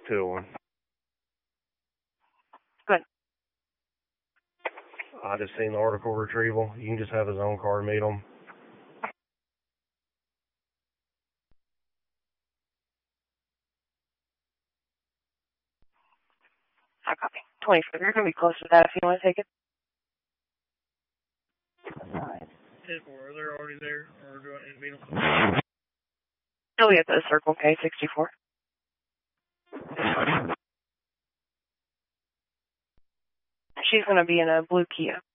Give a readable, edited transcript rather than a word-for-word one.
201. Good. I just seen the article retrieval. You can just have his own car meet him. I copy. 25. You're going to be close to that if you want to take it. Are they already there, or do I need to meet them? He'll be at the Circle K 64. She's going to be in a blue Kia.